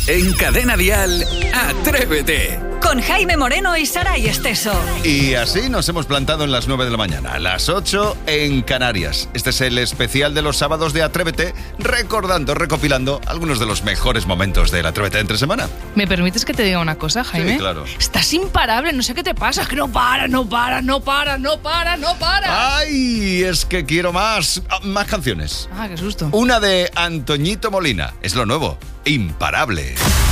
En Cadena Dial, Atrévete. Con Jaime Moreno y Saray Esteso. Y así nos hemos plantado en las 9 de la mañana, a las 8 en Canarias. Este es el especial de los sábados de Atrévete, recopilando algunos de los mejores momentos del Atrévete entre semana. ¿Me permites que te diga una cosa, Jaime? Sí, claro. Estás imparable, no sé qué te pasa, es que no para. ¡Ay! Es que quiero más canciones. Ah, qué susto. Una de Antoñito Molina, es lo nuevo, Imparable.